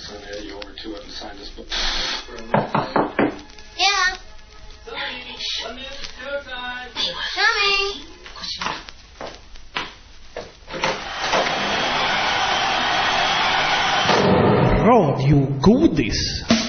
send Eddie over to it and sign this book. Yeah. Coming. Radio Godis.